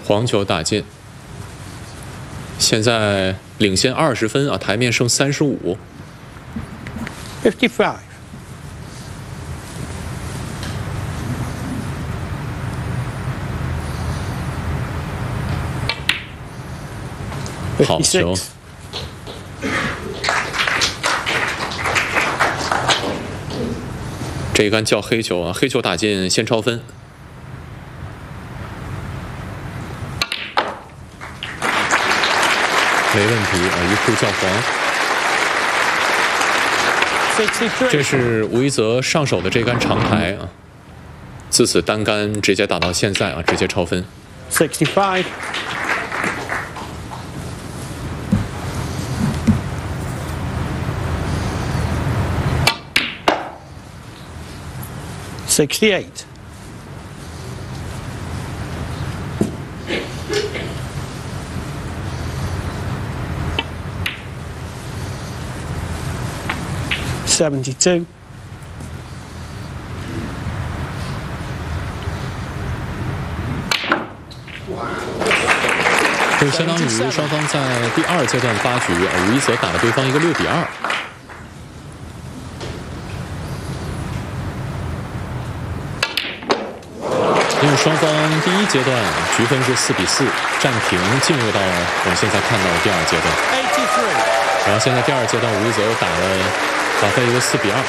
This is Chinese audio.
黄球打进，现在领先20分啊，台面剩35。 55. 好球！这一杆叫黑球啊，黑球打进先超分。没问题啊，一库叫黄。这是吴一泽上手的这杆长台啊，自此单杆直接打到现在啊，直接超分。 65. 68. 72. 这相当于双方在第2阶段8局啊，吴一泽打了对方一个6比2。因为双方第1阶段局分是4比4，战平，进入到我们现在看到的第2阶段。然后现在第2阶段，吴一泽又打了一个4比2。